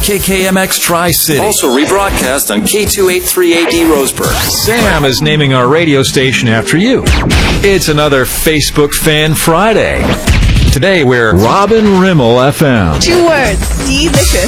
KKMX Tri-City. Also rebroadcast on K283AD Roseburg. Sam is naming our radio station after you. It's another Facebook Fan Friday. Today we're Robin Rimmel FM. 2 words, delicious.